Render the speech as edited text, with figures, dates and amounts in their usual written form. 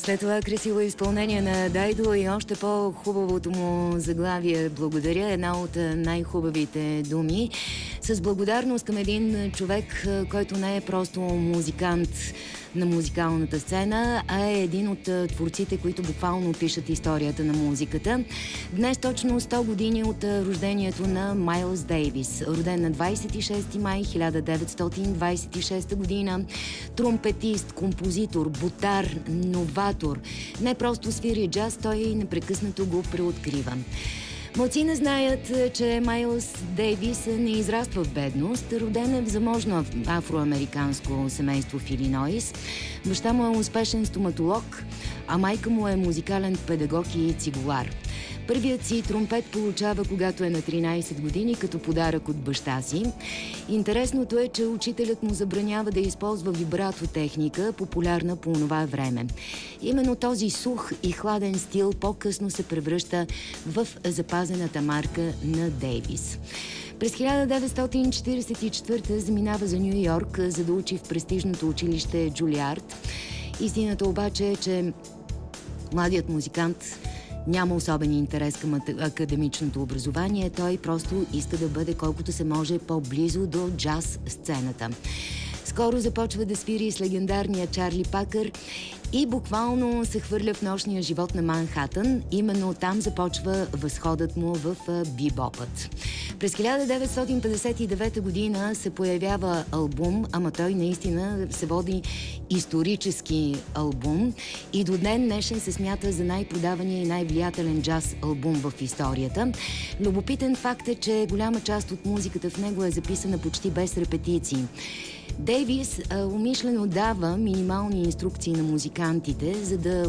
След това красиво изпълнение на Дайдо и още по-хубавото му заглавие "Благодаря", една от най-хубавите думи. С благодарност към един човек, който не е просто музикант на музикалната сцена, а е един от творците, които буквално пишат историята на музиката. Днес точно 100 години от рождението на Майлс Дейвис. Роден на 26 май 1926 година. Тромпетист, композитор, ботар, новатор. Не просто свири джаз, той непрекъснато го преоткрива. Малци знаят, че Майлс Дейвис не израства в бедност. Роден е в заможно афроамериканско семейство в Илинойс. Баща му е успешен стоматолог, а майка му е музикален педагог и цигулар. Първият си тромпет получава, когато е на 13 години, като подарък от баща си. Интересното е, че учителят му забранява да използва вибрато техника, популярна по онова време. Именно този сух и хладен стил по-късно се превръща в запазената марка на Дейвис. През 1944 заминава за Ню Йорк, за да учи в престижното училище Джулиард. Истината обаче е, че младият музикант няма особен интерес към академичното образование. Той просто иска да бъде колкото се може по-близо до джаз сцената. Скоро започва да свири с легендарния Чарли Пакър и буквално се хвърля в нощния живот на Манхатън. Именно там започва възходът му в бибопът. През 1959 година се появява албум, ама той наистина се води исторически албум и до ден днешен се смята за най-продавания и най-влиятелен джаз албум в историята. Любопитен факт е, че голяма част от музиката в него е записана почти без репетиции. Дейвис умишлено дава минимални инструкции на музикантите, за да